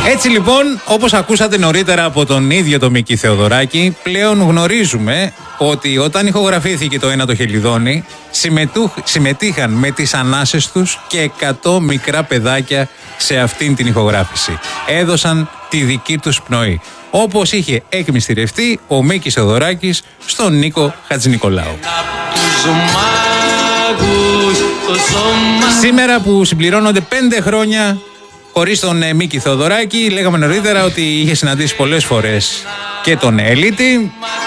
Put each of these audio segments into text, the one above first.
Έτσι λοιπόν, όπως ακούσατε νωρίτερα από τον ίδιο τον Μίκη Θεοδωράκη, πλέον γνωρίζουμε ότι όταν ηχογραφήθηκε το Ένα το Χελιδόνι, συμμετείχαν με τις ανάσες τους και 100 μικρά παιδάκια σε αυτήν την ηχογράφηση. Έδωσαν τη δική τους πνοή. Όπως είχε εκμυστηρευτεί ο Μίκης Θεοδωράκης στον Νίκο Χατζηνικολάου. Σήμερα που συμπληρώνονται 5 χρόνια χωρίς τον Μίκη Θεοδωράκη, λέγαμε νωρίτερα ότι είχε συναντήσει πολλές φορές και τον Ελίτη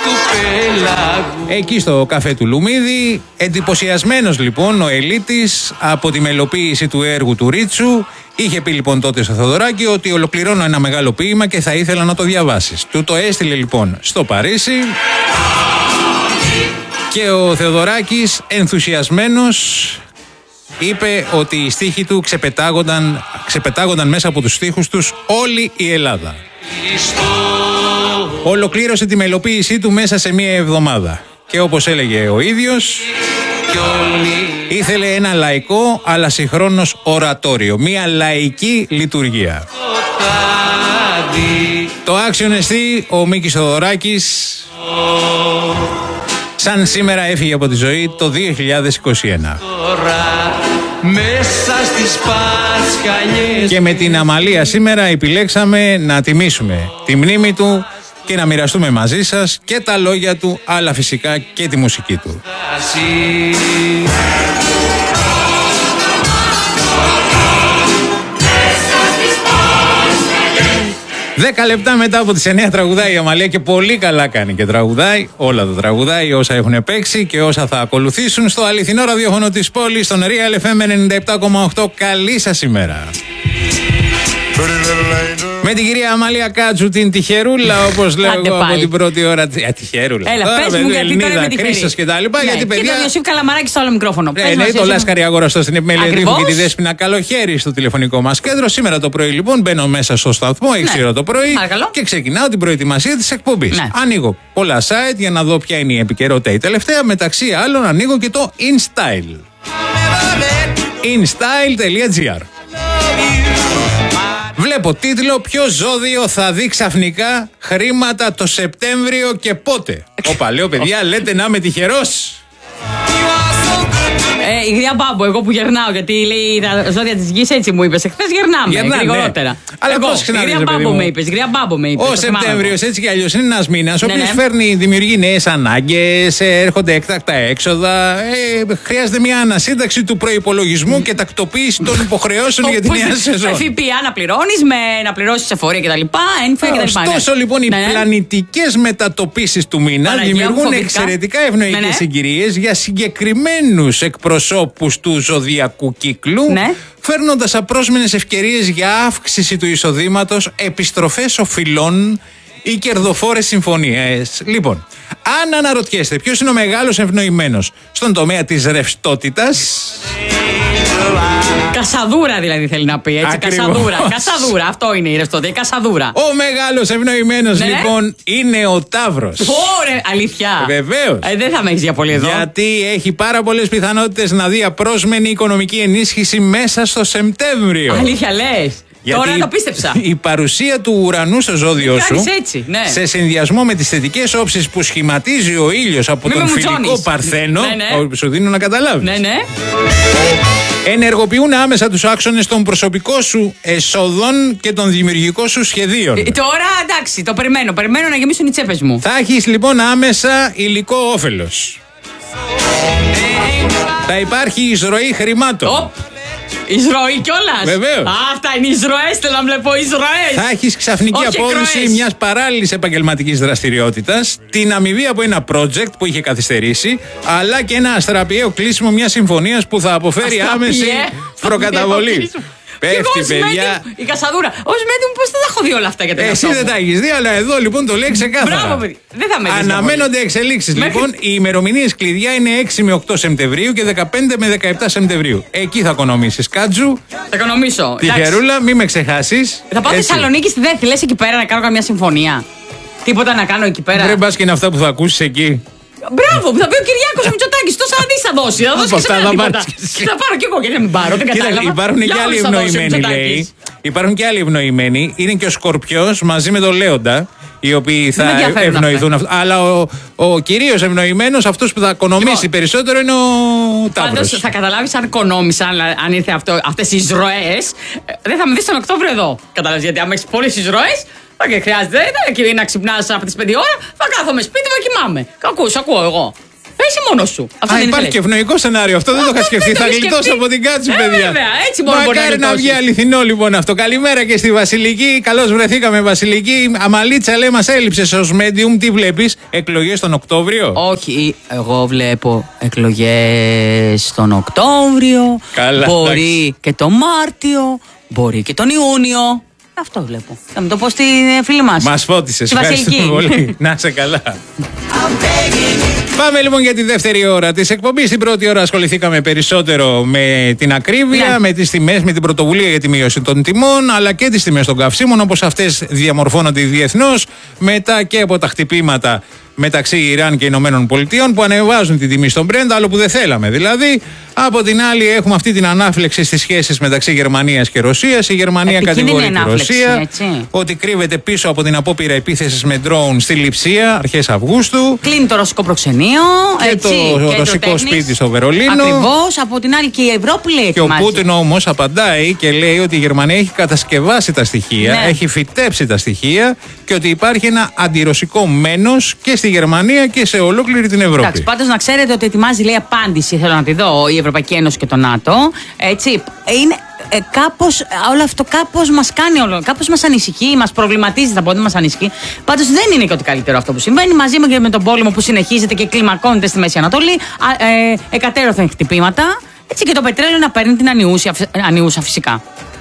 εκεί στο καφέ του Λουμίδη. Εντυπωσιασμένος λοιπόν ο Ελίτης από τη μελοποίηση του έργου του Ρίτσου, είχε πει λοιπόν τότε στο Θεοδωράκη ότι ολοκληρώνω ένα μεγάλο ποίημα και θα ήθελα να το διαβάσεις. Του το έστειλε λοιπόν στο Παρίσι και ο Θεοδωράκης ενθουσιασμένος είπε ότι οι στίχοι του ξεπετάγονταν μέσα από τους στίχους τους όλη η Ελλάδα. Ολοκλήρωσε τη μελοποίησή του μέσα σε μία εβδομάδα. Και όπως έλεγε ο ίδιος, ήθελε ένα λαϊκό αλλά συγχρόνως ορατόριο. Μία λαϊκή λειτουργία. Το άξιον εστί ο Μίκης Θεοδωράκης, σαν σήμερα έφυγε από τη ζωή το 2021. Και με την Αμαλία σήμερα επιλέξαμε να τιμήσουμε τη μνήμη του και να μοιραστούμε μαζί σας και τα λόγια του, αλλά φυσικά και τη μουσική του. 10 λεπτά μετά από τις 9 τραγουδάει η Αμαλία και πολύ καλά κάνει και τραγουδάει. Όλα τα τραγουδάει, όσα έχουν παίξει και όσα θα ακολουθήσουν στο αληθινό ραδιόφωνο της πόλης, στον Real FM 97,8. Καλή σας ημέρα. Με την κυρία Αμαλία Κάτσου, την τυχερούλα, όπως λέω εγώ από την πρώτη ώρα. Τυχερούλα. Έλα, πες μου γιατί τώρα είμαι τυχερή. Χρήστος και τα λοιπά. Ναι, γιατί παιδιά. Και τον Ιωσήφ Καλαμαράκη στο άλλο μικρόφωνο. Ναι, το Λάσκαρη αγοραστό στην επιμέλεια Δήμου και τη Δέσποινα Καλοχέρι στο τηλεφωνικό μας κέντρο. Σήμερα το πρωί λοιπόν μπαίνω μέσα στο σταθμό, 6 ώρα το πρωί, και ξεκινάω την προετοιμασία της εκπομπής. Ναι. Ανοίγω πολλά site για να δω ποια είναι η επικαιρότητα η τελευταία. Μεταξύ άλλων ανοίγω και το InStyle. InStyle.gr. Βλέπω τίτλο: ποιο ζώδιο θα δει ξαφνικά χρήματα το Σεπτέμβριο και πότε? Όπα, λέω παιδιά, λέτε να είμαι τυχερός. Η γριά Μπάμπο, εγώ που γερνάω, γιατί λέει τα ζώδια της γης, έτσι μου είπες. Εχθές γερνάμε γρηγορότερα. Ναι. Αλλά πώς ξυνάδες, γριά Μπάμπο με είπες, γριά Μπάμπο με είπες. Ο Σεπτέμβριος έτσι κι αλλιώς είναι ένας μήνας ο οποίος δημιουργεί νέες ανάγκες, έρχονται έκτακτα έξοδα. Χρειάζεται μια ανασύνταξη του προϋπολογισμού και τακτοποίηση των υποχρεώσεων για τη νέα σεζόν. ΦΠΑ να πληρώνεις, να πληρώσεις εφορία κτλ. Ωστόσο λοιπόν οι πλανητικές μετατοπίσεις του μήνα δημιουργούν εξαιρετικά ευνοϊκές συγκυρίες για συγκεκριμένους εκπροσώπους του ζωδιακού κύκλου, φέρνοντας απρόσμενες ευκαιρίες για αύξηση του εισοδήματος, επιστροφές οφειλών ή κερδοφόρες συμφωνίες. Λοιπόν, αν αναρωτιέστε ποιος είναι ο μεγάλος ευνοημένος στον τομέα της ρευστότητας. Κασαδούρα δηλαδή θέλει να πει, έτσι. Κασαδούρα, αυτό είναι η ρευστότητα, η κασαδούρα. Ο μεγάλος ευνοημένος λοιπόν είναι ο Ταύρος. Ωραία, αλήθεια. Βεβαίως. Δεν θα με έχεις για πολύ εδώ. Γιατί έχει πάρα πολλές πιθανότητες να δει απρόσμενη οικονομική ενίσχυση μέσα στο Σεπτέμβριο. Αλήθεια λες? Γιατί τώρα το πίστεψα. Η παρουσία του ουρανού στο ζώδιο σου, έτσι, σε συνδυασμό με τις θετικές όψεις που σχηματίζει ο ήλιος από τον φιλικό Παρθένο, σου δίνω να καταλάβεις. Ενεργοποιούν άμεσα τους άξονες των προσωπικών σου εσόδων και των δημιουργικών σου σχεδίων. Τώρα εντάξει, το περιμένω να γεμίσουν οι τσέπες μου. Θα έχεις λοιπόν άμεσα υλικό όφελος. Θα υπάρχει εισρωή χρημάτων. Εισρωή κιόλας. Βεβαίως. Αυτά είναι εισρωές, θέλω να βλέπω εισρωές. Θα έχεις ξαφνική απόδοση μιας παράλληλης επαγγελματικής δραστηριότητας, την αμοιβή από ένα project που είχε καθυστερήσει, αλλά και ένα αστραπιαίο κλείσιμο μιας συμφωνίας που θα αποφέρει άμεση προκαταβολή. Πέφτει, παιδιά. Η κασαδούρα. Ως μέτρη μου, πώς δεν τα έχω δει όλα αυτά για την Εσύ δεν τα έχεις δει, αλλά εδώ λοιπόν το λέει ξεκάθαρα. Μπράβο, παιδί. Δεν θα με δεις. Αναμένονται εξελίξεις. Λοιπόν, οι ημερομηνίες κλειδιά είναι 6 με 8 Σεπτεμβρίου και 15 με 17 Σεπτεμβρίου. Εκεί θα οικονομήσεις. Κάτζου. Θα οικονομήσω. Τυχερούλα, μην με ξεχάσεις. Θα πάω Θεσσαλονίκη στη Δέθη, λες εκεί πέρα να κάνω καμιά συμφωνία. Τίποτα να κάνω εκεί πέρα. Δεν πας και είναι αυτά που θα ακούσεις εκεί. Μπράβο, που θα πει ο Κυριάκος Μητσοτάκης, τόσα δις θα δώσει. Θα δώσει και τίποτα. Θα πάρω κι εγώ και να μην πάρω. Δεν κατάλαβα. Υπάρχουν και άλλοι ευνοημένοι, λέει. Υπάρχουν και άλλοι ευνοημένοι. Είναι και ο Σκορπιός μαζί με τον Λέοντα, οι οποίοι θα ευνοηθούν. Αλλά ο κυρίως ευνοημένος, αυτός που θα οικονομήσει περισσότερο, είναι ο Ταύρος. Πάντως θα καταλάβεις αν οικονόμησα, αν ήρθε αυτές οι εισρωές, δεν θα με δεις τον Οκτώβριο εδώ. Καταλάβεις, γιατί άμα έχεις πολλές εισρωές, δεν χρειάζεται να ξυπνάς από τις 5 ώρα, θα κάθομαι σπίτι μου και κοιμάμαι. Ακούω εγώ. Είσαι μόνος σου. Υπάρχει και ευνοϊκό σενάριο. Αυτό δεν το είχα σκεφτεί. Θα γλιτώσω από την κάτση, παιδιά. Βέβαια, έτσι μόνο μπορεί μακάρι να βγει αληθινό λοιπόν αυτό. Καλημέρα και στη Βασιλική. Καλώς βρεθήκαμε, Βασιλική. Αμαλίτσα, λέει, μας έλειψες ως medium. Τι βλέπεις, εκλογές τον Οκτώβριο? Όχι, εγώ βλέπω εκλογές τον Οκτώβριο. Καλά, μπορεί εντάξει. και τον Μάρτιο. Μπορεί και τον Ιούνιο. Αυτό βλέπω. Θα μου το πω στη φίλη μας. Μας φώτισες. Ευχαριστούμε πολύ. Να είσαι καλά. Πάμε λοιπόν για τη δεύτερη ώρα της εκπομπής. Στην πρώτη ώρα ασχοληθήκαμε περισσότερο με την ακρίβεια, με τις τιμές, με την πρωτοβουλία για τη μείωση των τιμών, αλλά και τις τιμές των καυσίμων, όπως αυτές διαμορφώνονται διεθνώς, μετά και από τα χτυπήματα μεταξύ Ιράν και Ηνωμένων Πολιτειών που ανεβάζουν την τιμή στον Brent, άλλο που δεν θέλαμε δηλαδή. Από την άλλη, έχουμε αυτή την ανάφλεξη στις σχέσεις μεταξύ Γερμανίας και Ρωσίας. Η Γερμανία κατηγορεί τη Ρωσία ότι κρύβεται πίσω από την απόπειρα επίθεσης με ντρόουν στη Λειψία αρχές Αυγούστου. Κλείνει το ρωσικό προξενείο. Και το ρωσικό σπίτι στο Βερολίνο. Ακριβώς. Από την άλλη και η Ευρώπη λέει. Και ο Πούτιν όμως απαντάει και λέει ότι η Γερμανία έχει κατασκευάσει τα στοιχεία, έχει φυτέψει τα στοιχεία και ότι υπάρχει ένα αντιρωσικό μένος και στη Γερμανία και σε ολόκληρη την Ευρώπη. Εντάξει, πάντως να ξέρετε ότι ετοιμάζει, λέει, απάντηση. Θέλω να τη δω, η Ευρωπαϊκή Ένωση και το ΝΑΤΟ. Έτσι. Είναι κάπως, όλο αυτό κάπως μας κάνει, κάπως μας ανησυχεί, μας προβληματίζει, θα πω, δεν μας ανησυχεί. Πάντως δεν είναι και ότι καλύτερο αυτό που συμβαίνει. Μαζί με τον πόλεμο που συνεχίζεται και κλιμακώνεται στη Μέση Ανατολή, εκατέρωθεν χτυπήματα. Έτσι, και το πετρέλαιο να παίρνει την ανιούσα φυσικά.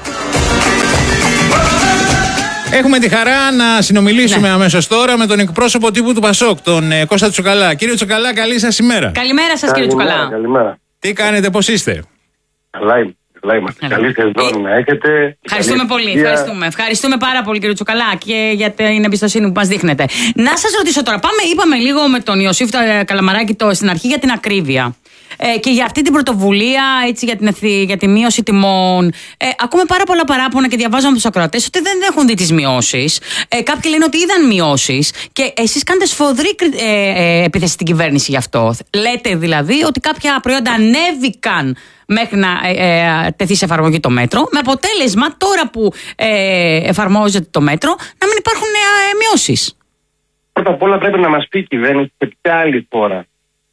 Έχουμε τη χαρά να συνομιλήσουμε αμέσως τώρα με τον εκπρόσωπο τύπου του Πασόκ, τον Κώστα Τσουκαλά. Κύριε Τσουκαλά, καλή σας ημέρα. Καλημέρα σας, κύριε Τσουκαλά. Καλημέρα. Τι κάνετε, πώς είστε? Καλά είμαστε. Καλή σεζόν να έχετε. Ευχαριστούμε πολύ. Ευχαριστούμε πάρα πολύ, κύριε Τσουκαλά, και για την εμπιστοσύνη που μας δείχνετε. Να σας ρωτήσω τώρα, είπαμε λίγο με τον Ιωσήφ Καλαμαράκη στην αρχή για την ακρίβεια. Και για αυτή την πρωτοβουλία, έτσι, για τη μείωση τιμών. Ακούμε πάρα πολλά παράπονα και διαβάζουμε από τους ακροατές ότι δεν έχουν δει τις μειώσεις. Κάποιοι λένε ότι είδαν μειώσεις και εσείς κάνετε σφοδρή επίθεση στην κυβέρνηση γι' αυτό. Λέτε δηλαδή ότι κάποια προϊόντα ανέβηκαν μέχρι να τεθεί σε εφαρμογή το μέτρο, με αποτέλεσμα τώρα που εφαρμόζεται το μέτρο να μην υπάρχουν μειώσεις. Πρώτα απ' όλα πρέπει να μας πει η κυβέρνηση σε ποια άλλη χώρα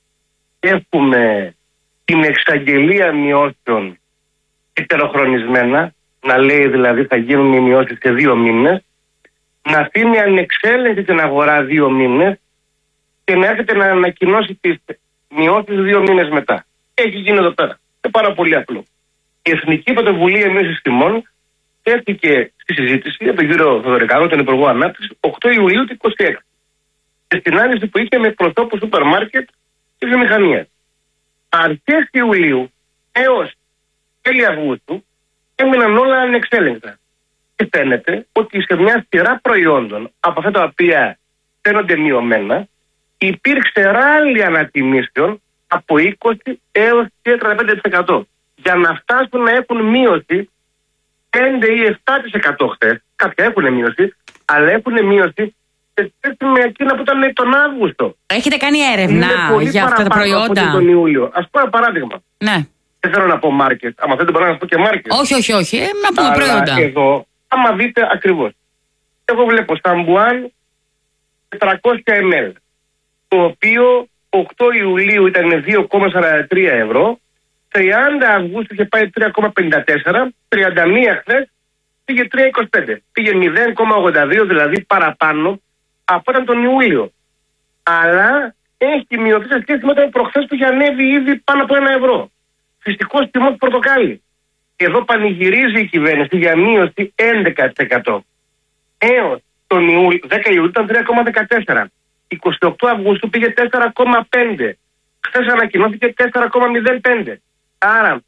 έχουμε την εξαγγελία μειώσεων ετεροχρονισμένα, να λέει δηλαδή θα γίνουν οι μειώσεις σε 2 μήνες, να αφήνει ανεξέλεγκτη την αγορά 2 μήνες και να έρχεται να ανακοινώσει τις μειώσεις 2 μήνες μετά. Έχει γίνει εδώ πέρα. Είναι πάρα πολύ απλό. Η Εθνική Πρωτοβουλία Μείωσης Τιμών τέθηκε στη συζήτηση από τον κύριο Θεοδωρικάνο, τον Υπουργό Ανάπτυξης, 8 Ιουλίου του 2026. Και στην άνοιξη που είχε με προσώπους σούπερ μάρκετ και βιομηχανία. Αρχές Ιουλίου έως τέλη Αυγούστου έμειναν όλα ανεξέλεγκτα. Και φαίνεται ότι σε μια σειρά προϊόντων από αυτά τα οποία φαίνονται μειωμένα, υπήρξε ράλι ανατιμήσεων από 20 έως και 35%. Για να φτάσουν να έχουν μείωση 5 ή 7% χθες. Κάποια έχουν μείωση, αλλά έχουν μείωση σε σχέση με εκείνα που ήταν τον Αύγουστο. Έχετε κάνει έρευνα για αυτά τα προϊόντα? Από τον Ιούλιο. Ας πω ένα παράδειγμα. Ναι. Δεν θέλω να πω μάρκετ. Άμα θέλετε μπορώ να σας πω και μάρκετ. Όχι. Να πούμε προϊόντα. Εδώ, άμα δείτε ακριβώς. Εγώ βλέπω σαμπουάν 400 ml, το οποίο 8 Ιουλίου ήταν 2,43 ευρώ, 30 Αυγούστου είχε πάει 3,54, 31 χθες πήγε 3,25. Πήγε 0,82, δηλαδή παραπάνω από ήταν τον Ιούλιο. Αλλά έχει μειωθεί σε σχέση με τον προχθές που είχε ανέβει ήδη πάνω από 1 ευρώ. Φυσικός τιμός πορτοκάλι. Εδώ πανηγυρίζει η κυβέρνηση για μείωση 11%. Έως τον Ιούλιο, 10 Ιουλίου ήταν 3,14. 28 Αυγούστου πήγε 4,5. Χθες ανακοινώθηκε 4,05. Άρα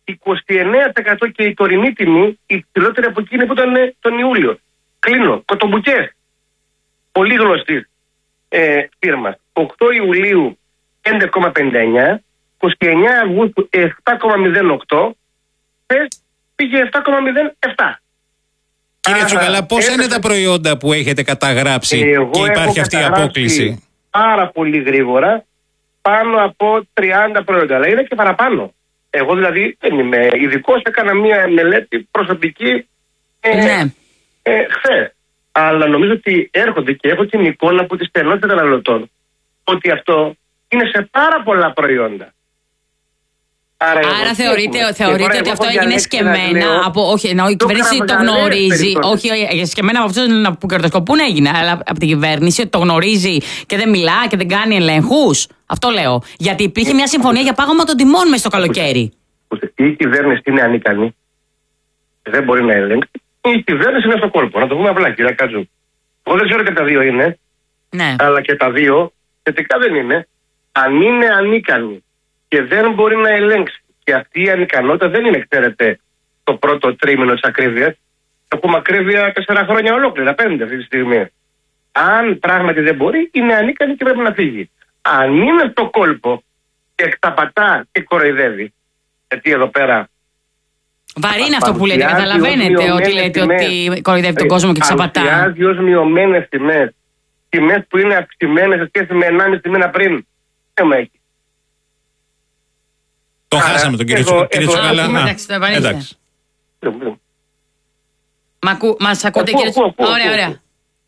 29% και η τωρινή τιμή, η ψηλότερη από εκείνη που ήταν τον Ιούλιο. Κλείνω. Κοτομπουκές. Πολύ γνωστή φίρμα. 8 Ιουλίου 5,59. 29 Αυγούστου 7,08. Χθες πήγε 7,07. Κύριε Τσουκαλά, πόσα είναι τα προϊόντα που έχετε καταγράψει και υπάρχει αυτή η απόκλιση? Πάρα πολύ γρήγορα, πάνω από 30 προϊόντα, αλλά είναι και παραπάνω. Εγώ δηλαδή δεν είμαι ειδικός, έκανα μια μελέτη προσωπική χθες. Αλλά νομίζω ότι έρχονται και έχω την εικόνα από τις στενότητες των καταναλωτών ότι αυτό είναι σε πάρα πολλά προϊόντα. Άρα θεωρείτε ότι αυτό έγινε σκεμμένα από. Όχι, ενώ η κυβέρνηση το γνωρίζει. Όχι, σκεμμένα από αυτού που κερδοσκοπούν έγινε. Αλλά από την κυβέρνηση το γνωρίζει και δεν μιλά και δεν κάνει ελέγχους. Αυτό λέω. Γιατί υπήρχε μια συμφωνία για πάγωμα των τιμών μέσα στο καλοκαίρι. Η κυβέρνηση είναι ανίκανη. Δεν μπορεί να ελέγξει. Η κυβέρνηση είναι στο κόλπο. Να το πούμε απλά, κύριε Κάτζου. Εγώ δεν ξέρω και τα δύο είναι. Ναι. Αλλά και τα δύο θετικά δεν είναι. Αν είναι ανίκανη και δεν μπορεί να ελέγξει, και αυτή η ανικανότητα δεν είναι, ξέρετε, το πρώτο τρίμηνο της ακρίβειας. Έχουμε ακρίβεια 4 χρόνια ολόκληρα, 5 αυτή τη στιγμή. Αν πράγματι δεν μπορεί, είναι ανίκανη και πρέπει να φύγει. Αν είναι στο κόλπο και εκταπατά και κοροϊδεύει, γιατί εδώ πέρα. Βαρύ είναι αυτό που λέτε, καταλαβαίνετε ότι λέτε ότι κοροϊδεύει τον κόσμο και ξαπατά. Παρουσιάζει ως μειωμένες τιμές. Τιμές που είναι αυξημένες σε σχέση με 1,5 μήνα πριν. Δεν έχει. Το χάσαμε τον κύριο Τσουκαλά. Εντάξει. Μας ακούτε, κύριε Τσουκαλά? Ωραία.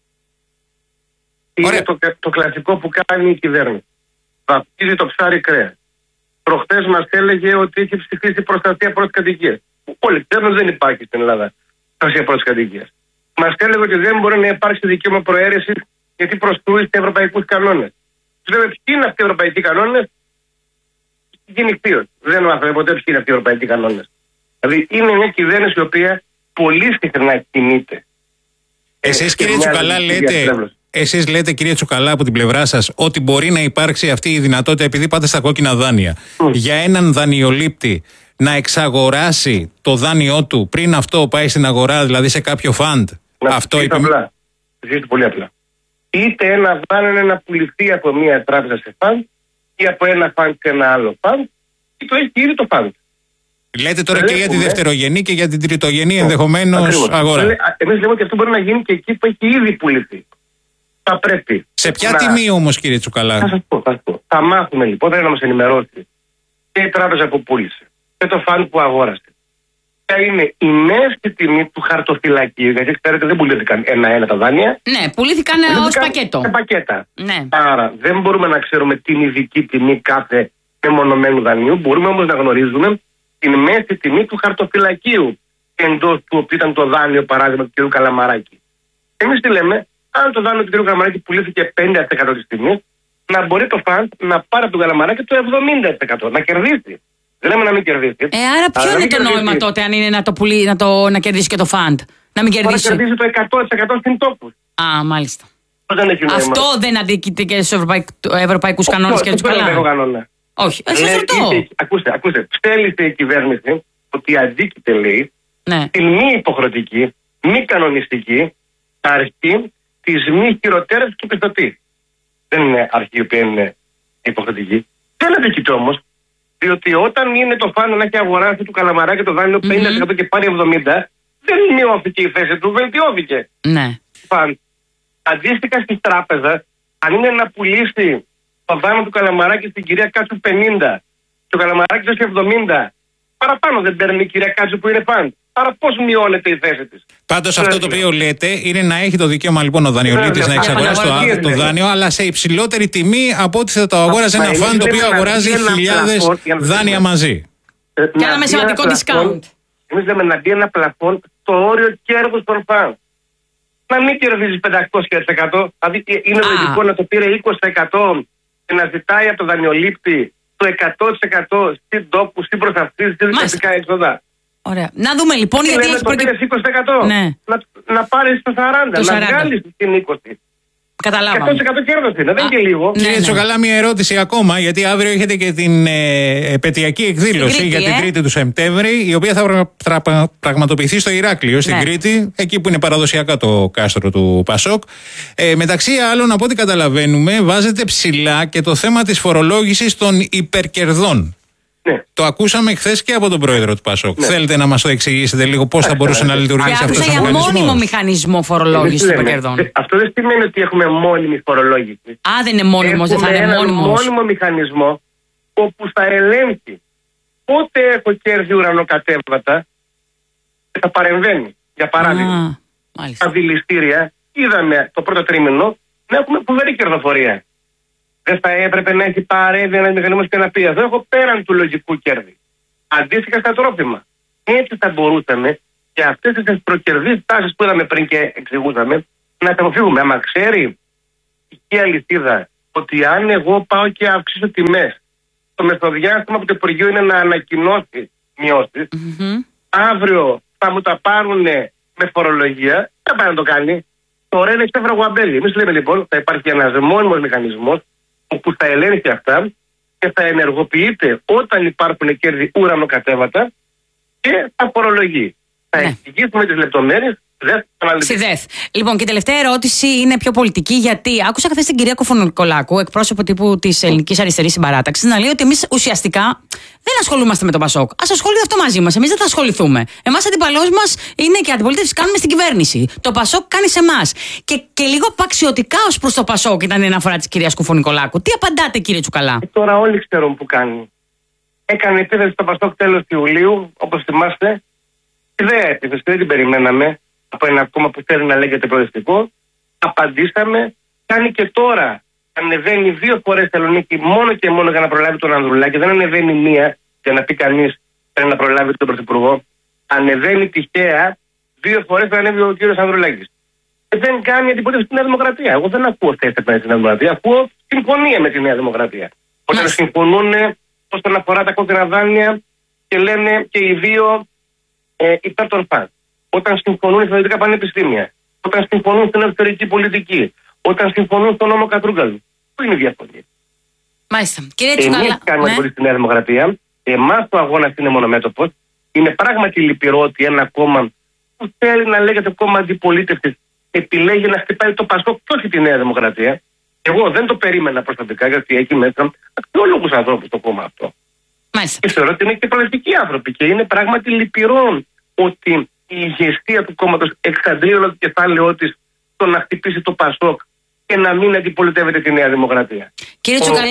Είναι το κλασικό που κάνει η κυβέρνηση. Βαφτίζει το ψάρι κρέας. Προχτές μας έλεγε ότι έχει ψηφίσει προστασία προς κατοικίες. Όλοι ξέρουν δεν υπάρχει στην Ελλάδα προστασία προς κατοικίες. Μας έλεγε ότι δεν μπορεί να υπάρξει δικαίωμα προαίρεσης γιατί προσκρούει σε ευρωπαϊκούς κανόνες. Τους λέμε ποιοι είναι αυτοί οι ευρωπαϊκοί κανόνες? Γενικτήριο. Δεν μάθαμε ποτέ ποιοι είναι αυτοί οι ευρωπαϊκοί κανόνες. Δηλαδή είναι μια κυβέρνηση η οποία πολύ συχνά κινείται. Εσείς κύριε Τσουκαλά λέτε. Εσείς λέτε, κύριε Τσουκαλά, από την πλευρά σας, ότι μπορεί να υπάρξει αυτή η δυνατότητα, επειδή πάτε στα κόκκινα δάνεια, για έναν δανειολήπτη να εξαγοράσει το δάνειό του πριν αυτό πάει στην αγορά, δηλαδή σε κάποιο φαντ. Αυτό απλά. Πολύ απλά. Είτε ένα δάνειο να πουληθεί από μια τράπεζα σε φαντ ή από ένα φαντ σε ένα άλλο φαντ, ή το έχει ήδη το φαντ. Λέτε τώρα και για τη δευτερογενή και για την τριτογενή ενδεχομένως αγορά. Εμείς λέμε ότι αυτό μπορεί να γίνει και εκεί που έχει ήδη πουληθεί. Θα πρέπει. Σε ποια τιμή όμως, κύριε Τσουκαλά? Θα σας πω. Θα μάθουμε λοιπόν, θα να μας ενημερώσει και η τράπεζα που πούλησε και το φαντ που αγόρασε. Ποια είναι η μέση τιμή του χαρτοφυλακίου, γιατί ξέρετε δεν πουλήθηκαν ένα-ένα τα δάνεια. Ναι, πουλήθηκαν ως πακέτο. Σε πακέτα. Ναι. Άρα δεν μπορούμε να ξέρουμε την ειδική τιμή κάθε μεμονωμένου δανείου. Μπορούμε όμως να γνωρίζουμε την μέση τιμή του χαρτοφυλακίου εντός του οποίου ήταν το δάνειο, παράδειγμα, του κ. Καλαμαράκη. Εμείς τι λέμε? Αν το δάνειο του κ. Καλαμαράκη πουλήθηκε 50% της τιμής, να μπορεί το φαντ να πάρει από τον Καλαμαράκη το 70%, να κερδίσει. Δεν λέμε να μην κερδίσει. Άρα ποιο είναι το νόημα τότε, αν είναι να κερδίσει και το φαντ? Να μην κερδίσει. Να κερδίσει το 100% στην τόπου. Α, μάλιστα. Αυτό δεν αντίκειται και στους ευρωπαϊκούς κανόνες, κύριε Τσουκαλά? Όχι, σας ρωτώ. Ακούστε, στέλνησε η κυβέρνηση ότι αντίκειται, λέει, την μη υποχρεωτική, μη κανονιστική αρχή της μη χειροτέρευσης του πιστωτή. Δεν είναι αρχή η οποία είναι υποχρεωτική. Δεν αντίκειται όμως, διότι όταν είναι το φάνο να έχει αγοράσει του Καλαμαράκη το δάνειο 50% και πάρει 70%, δεν μειώθηκε η θέση του, βελτιώθηκε. Ναι. Αντίστοιχα στη τράπεζα, αν είναι να πουλήσει το δάνειο του Καλαμαράκη στην κυρία Κάτσου 50 και ο Καλαμαράκης έχει 70, παραπάνω δεν παίρνει η κυρία Κάτσου που είναι φαντ. Άρα πώς μειώνεται η θέση της? Πάντως αυτό το οποίο λέτε είναι να έχει το δικαίωμα λοιπόν ο δανειολήπτης να εξαγοράσει το δάνειο, αλλά σε υψηλότερη τιμή από ό,τι θα το αγόραζε ένα φαντ το οποίο αγοράζει χιλιάδες δάνεια μαζί. Και ένα με σημαντικό discount. Εμείς λέμε να μπει ένα πλαφόν στο όριο κέρδους των φαντ. Να μην κερδίζει 500%. Δηλαδή είναι λογικό να το πήρε 20% και να ζητάει από τον δανειολήπτη το 100% στην τόπου, στην προσαυτή, στην δικαστικά έξοδα. Ωραία. Να δούμε λοιπόν γιατί έχει προκύψει 20%. Ναι. Να πάρει στο 40%, να βγάλει στην 20%. Καταλάβαμε. 100% κέρδος είναι, δεν είναι και λίγο. Κύριε Τσουκαλά, μια ερώτηση ακόμα, γιατί αύριο έχετε και την επαιτειακή εκδήλωση για την Τρίτη του Σεπτέμβρη, η οποία θα πραγματοποιηθεί στο Ηράκλειο, στην Κρήτη, εκεί που είναι παραδοσιακά το κάστρο του Πασόκ. Μεταξύ άλλων, από ό,τι καταλαβαίνουμε, βάζετε ψηλά και το θέμα της φορολόγησης των υπερκερδών. Ναι. Το ακούσαμε χθες και από τον πρόεδρο του ΠΑΣΟΚ. Ναι. Θέλετε να μας το εξηγήσετε λίγο πώς θα μπορούσε να λειτουργήσει αυτός ο μηχανισμός? Για μόνιμο μηχανισμό φορολόγησης των κερδών. Αυτό δεν σημαίνει ότι έχουμε μόνιμη φορολόγηση. Α, δεν είναι μόνιμος, δεν θα είναι μόνιμος. Έχουμε μόνιμο μηχανισμό όπου θα ελέγχει πότε έχω κέρδη ουρανοκατέβατα και θα παρεμβαίνει. Για παράδειγμα, στα δηληστήρια είδαμε το πρώτο τρίμηνο να έχουμε φοβερή κερδοφορία. Δεν θα έπρεπε να έχει παρέμβει ένα μηχανισμό και να πει: εδώ έχω πέραν του λογικού κέρδη. Αντίστοιχα στα τρόφιμα. Έτσι θα μπορούσαμε και αυτές τις προκερδείς τάσεις που είδαμε πριν και εξηγούσαμε να τα αποφύγουμε. Άμα ξέρει η αλυσίδα ότι αν εγώ πάω και αυξήσω τιμές, το μεσοδιάστημα που το Υπουργείο είναι να ανακοινώσει μειώσεις, αύριο θα μου τα πάρουν με φορολογία, δεν πάει να το κάνει. Τώρα είναι ξέφρα γουαμπέλη. Εμείς λέμε λοιπόν θα υπάρχει ένας μόνιμος μηχανισμός που θα ελέγχει αυτά και θα ενεργοποιείται όταν υπάρχουν κέρδη ουρανοκατέβατα και θα φορολογεί. Θα εξηγήσουμε τις λεπτομέρειες. ΣΥΔΕΘ. Λοιπόν, και η τελευταία ερώτηση είναι πιο πολιτική, γιατί άκουσα χθες την κυρία Κουφωνικολάκου, εκπρόσωπο τύπου της Ελληνικής Αριστερής Συμπαράταξης, να λέει ότι εμείς ουσιαστικά δεν ασχολούμαστε με τον ΠΑΣΟΚ. Ας ασχολείται αυτό μαζί μας. Εμείς δεν θα ασχοληθούμε. Εμάς αντιπαλός μας είναι και αντιπολίτευση κάνουμε στην κυβέρνηση. Το ΠΑΣΟΚ κάνει σε εμάς. Και λίγο παξιωτικά ως προς το ΠΑΣΟΚ ήταν η αναφορά της κυρίας Κουφωνικολάκου. Τι απαντάτε, κύριε Τσουκαλά? Τώρα όλοι ξέρουν που κάνει. Έκανε επίθεση στο ΠΑΣΟΚ τέλος Ιουλίου, όπως θυμάστε. Ιδέα επίθεση, δεν την περιμέναμε. Από ένα κόμμα που θέλει να λέγεται προοδευτικό, απαντήσαμε. Κάνει και τώρα. Ανεβαίνει 2 φορές Θεσσαλονίκη μόνο και μόνο για να προλάβει τον Ανδρουλάκη. Δεν ανεβαίνει μία για να πει κανείς πρέπει να προλάβει τον Πρωθυπουργό. Ανεβαίνει τυχαία 2 φορές που ανέβει ο κύριος Ανδρουλάκης. Δεν κάνει αντιπολίτευση στη Νέα Δημοκρατία. Εγώ δεν ακούω θέση στη Νέα Δημοκρατία. Ακούω συμφωνία με τη Νέα Δημοκρατία. Όταν συμφωνούν όσον αφορά τα κόκκινα δάνεια και λένε και οι δύο υπέρ των φαν. Όταν συμφωνούν στα δυτικά πανεπιστήμια, όταν συμφωνούν στην εξωτερική πολιτική, όταν συμφωνούν στον νόμο Κατρούγκαλου. Πού είναι η διαφωνία? Μάλιστα. Κύριε Τσουκαλά. Εμείς κάνουμε πολύ στη Νέα Δημοκρατία. Εμάς ο αγώνας είναι μονομέτωπος. Είναι πράγματι λυπηρό ότι ένα κόμμα που θέλει να λέγεται κόμμα αντιπολίτευσης επιλέγει να χτυπάει το ΠΑΣΟΚ και όχι τη Νέα Δημοκρατία. Εγώ δεν το περίμενα προσωπικά, γιατί έχει μέσα αξιόλογους ανθρώπους το κόμμα αυτό. Μάλιστα. Και θεωρώ ότι είναι και προοδευτικοί άνθρωποι. Και είναι πράγματι λυπηρό ότι η ηγεσία του κόμματος εξαντλεί όλο το κεφάλαιό της στο να χτυπήσει το ΠΑΣΟΚ και να μην αντιπολιτεύεται τη Νέα Δημοκρατία. Κύριε Τσουκαλά,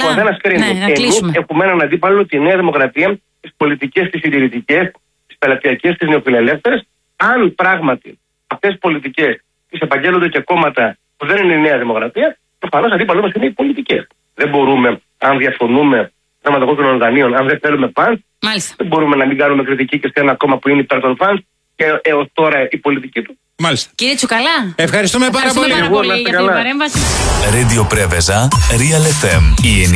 εμείς έχουμε έναν αντίπαλο τη Νέα Δημοκρατία, τις πολιτικές, τις συντηρητικές, τις πελατειακές, τις νεοφιλελεύθερες. Αν πράγματι αυτές τις πολιτικές τις επαγγέλλονται και κόμματα που δεν είναι η Νέα Δημοκρατία, προφανώς αντίπαλο μας είναι οι πολιτικές. Δεν μπορούμε, αν διαφωνούμε θέματα των δανείων, αν δεν θέλουμε φανς, δεν μπορούμε να μην κάνουμε κριτική και σε ένα κόμμα που είναι υπέρ των φανς και έως τώρα η πολιτική του. Μάλιστα. Κύριε Τσουκαλά, ευχαριστούμε πάρα πολύ για την παρέμβαση. Radio Preveza, Real FM.